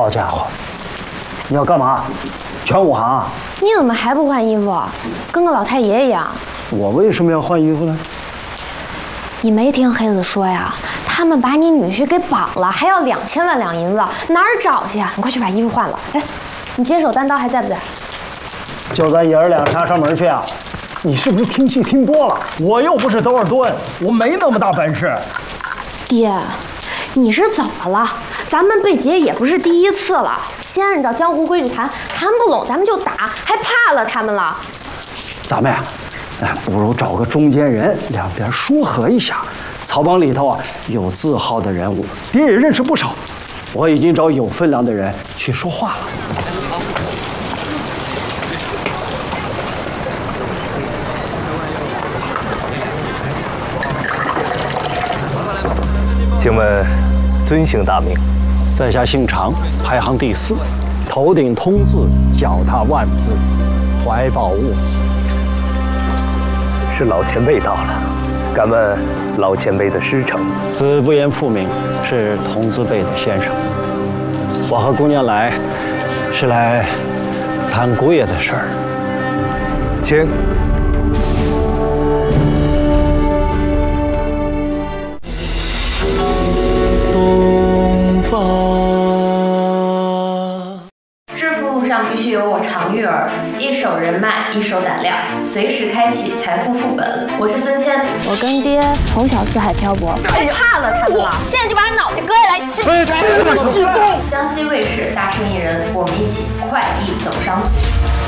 家伙，你要干嘛？全武行啊？ 你怎么还不换衣服？跟个老太爷一样。 我为什么要换衣服呢？ 你没听黑子说呀？他们把你女婿给绑了，还要2000万两银子，哪儿找去啊？你快去把衣服换了。哎，你接手单刀还在不在？ 就咱爷儿俩杀上门去啊！你是不是听戏听多了？我又不是多少吨，我没那么大本事。 爹，你是怎么了？咱们被劫也不是第一次了，先按照江湖规矩谈，谈不拢咱们就打，还怕了他们了？ 咱们呀，不如找个中间人，两边说和一下。曹帮里头啊有字号的人物，爹也认识不少，我已经找有分量的人去说话了。 请问尊姓大名？ 在下姓常，排行第4，头顶通字，脚踏万字，怀抱物字。 是老前辈到了，敢问老前辈的师承？ 此不言父名，是童字辈的先生。我和姑娘来，是来谈姑爷的事儿。 请。 东方。 致富路上必须有我常玉儿，一手人脉，一手胆量，随时开启财富副本。我是孙谦，我跟爹从小四海漂泊，怕了他们了，现在就把脑袋割下来！ 激动！ 江西卫视大生意人，我们一起快意走商途。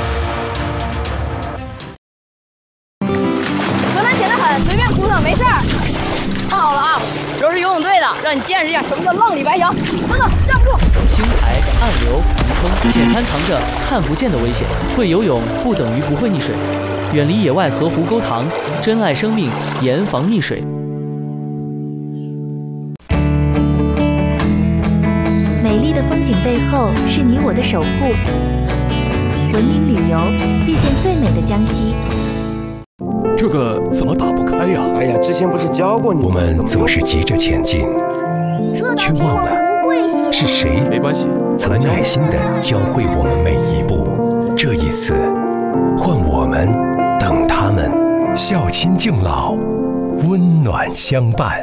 河南浅得很，随便扑腾没事儿。看好了啊，都是游泳队的，让你见识一下什么叫浪里白条。等等，站不住！ 青苔、暗流、泥坑，浅滩藏着看不见的危险。会游泳不等于不会溺水，远离野外河湖沟塘，珍爱生命，严防溺水。 美丽的风景背后是你我的守护。文明旅游，遇见最美的江西。 这个怎么打不开呀？ 哎呀，之前不是教过你？ 我们总是急着前进，却忘了是谁曾耐心地教会我们每一步。这一次，换我们等他们，孝亲敬老，温暖相伴。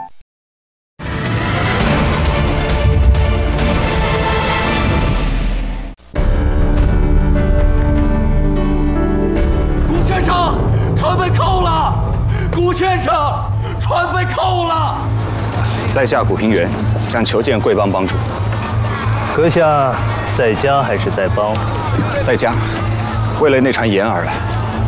船被扣了，谷先生，船被扣了。 在下谷平原，想求见贵帮帮主。 阁下在家还是在帮？ 在家，为了那船盐而来。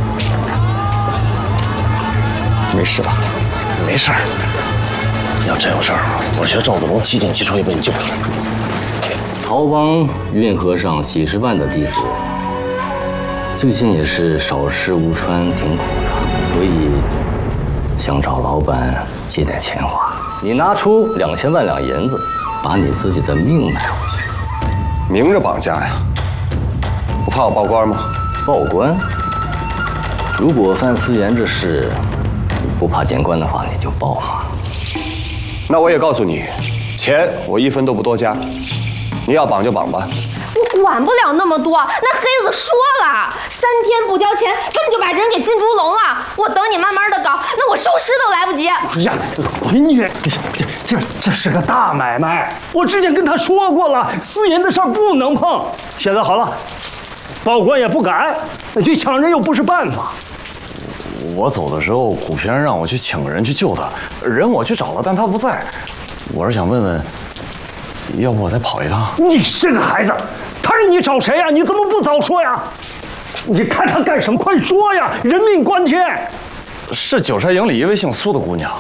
没事吧？ 没事儿。要真有事儿，我觉得赵子龙七进七出也被你救出来。 曹帮运河上几十万的弟子。最近也是少吃无穿，挺苦的，所以想找老板借点钱花。你拿出2000万两银子，把你自己的命买回去。 明着绑架呀？不怕我报官吗？ 报官？如果犯私盐这事，不怕见官的话，你就报嘛。 那我也告诉你，钱我1分都不多加，你要绑就绑吧。 我管不了那么多，那黑子说了，3天不交钱，他们就把人给进猪笼了。我等你慢慢的搞，那我收尸都来不及。 哎呀，闺女，这是个大买卖，我之前跟他说过了，私盐的事儿不能碰。现在好了，报官也不敢，去抢人又不是办法。 我走的时候，谷先生让我去请个人去救他，人我去找了，但他不在。我是想问问，要不我再跑一趟？ 你这个孩子，他让你找谁呀？你怎么不早说呀？你看他干什么？快说呀！人命关天。 是九山营里一位姓苏的姑娘。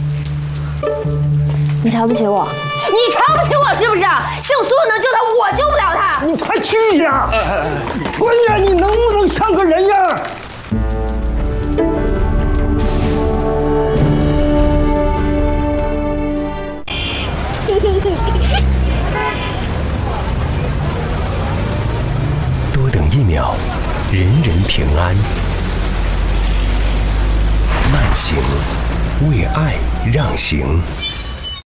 你瞧不起我？你瞧不起我是不是？姓苏能救他，我救不了他。 你快去呀！春呀，你能不能像个人样？ 多等1秒，人人平安。慢行，为爱让行。